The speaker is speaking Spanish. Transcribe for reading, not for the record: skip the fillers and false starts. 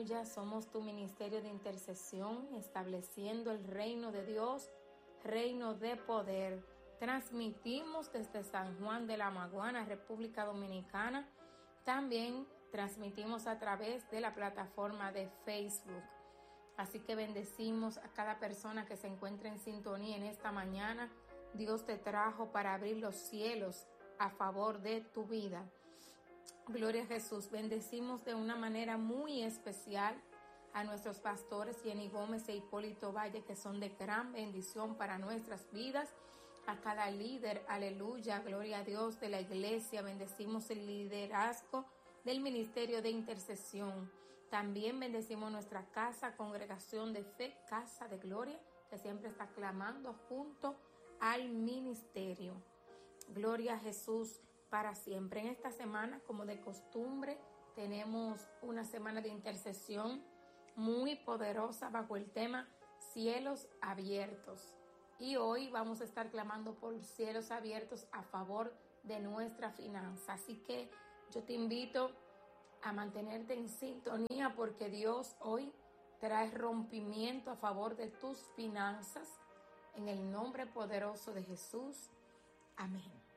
Aleluya, somos tu ministerio de intercesión, estableciendo el reino de Dios, reino de poder. Transmitimos desde San Juan de la Maguana, República Dominicana. También transmitimos a través de la plataforma de Facebook. Así que bendecimos a cada persona que se encuentra en sintonía en esta mañana. Dios te trajo para abrir los cielos a favor de tu vida. Gloria a Jesús. Bendecimos de una manera muy especial a nuestros pastores Jenny Gómez e Hipólito Valle, que son de gran bendición para nuestras vidas. A cada líder, aleluya, gloria a Dios, de la iglesia. Bendecimos el liderazgo del ministerio de intercesión. También bendecimos nuestra casa, congregación de fe, casa de gloria, que siempre está clamando junto al ministerio. Gloria a Jesús para siempre. En esta semana, como de costumbre, tenemos una semana de intercesión muy poderosa bajo el tema cielos abiertos. Y hoy vamos a estar clamando por cielos abiertos a favor de nuestra finanza. Así que yo te invito a mantenerte en sintonía, porque Dios hoy trae rompimiento a favor de tus finanzas. En el nombre poderoso de Jesús. Amén.